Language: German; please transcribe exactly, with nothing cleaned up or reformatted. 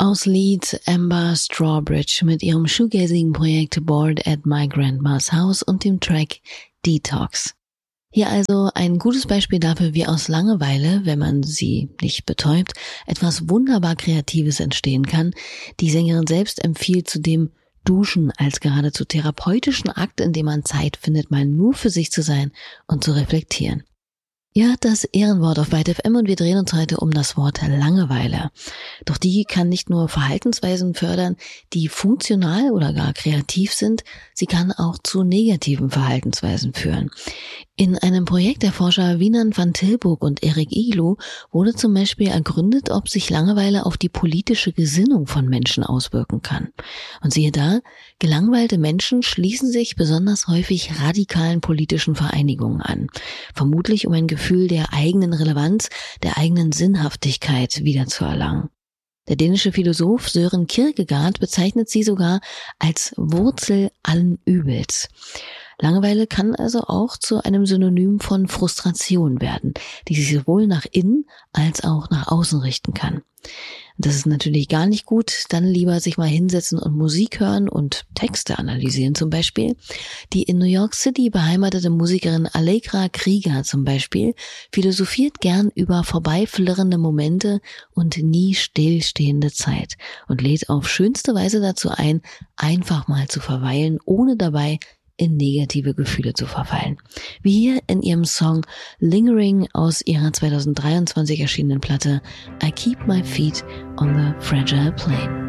Aus Leeds Amber Strawbridge mit ihrem Shoegazing-Projekt Bored at My Grandma's House und dem Track Detox. Hier also ein gutes Beispiel dafür, wie aus Langeweile, wenn man sie nicht betäubt, etwas wunderbar Kreatives entstehen kann. Die Sängerin selbst empfiehlt zudem Duschen als geradezu therapeutischen Akt, in dem man Zeit findet, mal nur für sich zu sein und zu reflektieren. Ihr hört das Ehrenwort auf Byte F M und wir drehen uns heute um das Wort Langeweile. Doch die kann nicht nur Verhaltensweisen fördern, die funktional oder gar kreativ sind, sie kann auch zu negativen Verhaltensweisen führen. In einem Projekt der Forscher Winan van Tilburg und Erik Iglu wurde zum Beispiel ergründet, ob sich Langeweile auf die politische Gesinnung von Menschen auswirken kann. Und siehe da, gelangweilte Menschen schließen sich besonders häufig radikalen politischen Vereinigungen an, vermutlich um ein Gefühl der eigenen Relevanz, der eigenen Sinnhaftigkeit wiederzuerlangen. Der dänische Philosoph Søren Kierkegaard bezeichnet sie sogar als Wurzel allen Übels. Langeweile kann also auch zu einem Synonym von Frustration werden, die sich sowohl nach innen als auch nach außen richten kann. Das ist natürlich gar nicht gut, dann lieber sich mal hinsetzen und Musik hören und Texte analysieren zum Beispiel. Die in New York City beheimatete Musikerin Allegra Krieger zum Beispiel philosophiert gern über vorbeiflirrende Momente und nie stillstehende Zeit und lädt auf schönste Weise dazu ein, einfach mal zu verweilen, ohne dabei in negative Gefühle zu verfallen. Wie hier in ihrem Song Lingering aus ihrer zwanzig dreiundzwanzig erschienenen Platte I Keep My Feet on the Fragile Plane.